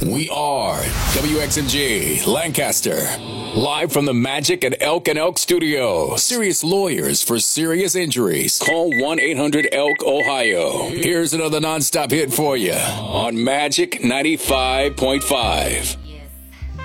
We are WXMG Lancaster. Live from the Magic at Elk and Elk Studio. Serious lawyers for serious injuries. Call 1-800-ELK, Ohio. Here's another nonstop hit for you on Magic 95.5.